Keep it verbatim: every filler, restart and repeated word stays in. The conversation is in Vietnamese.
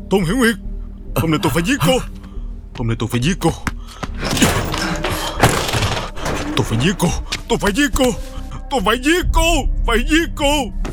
Tôn Hiểu Nguyệt, hôm nay tôi phải giết cô. Hôm nay tôi phải giết cô. Tôi phải giết cô. Tôi phải giết cô. Tôi phải giết cô. Phải giết cô.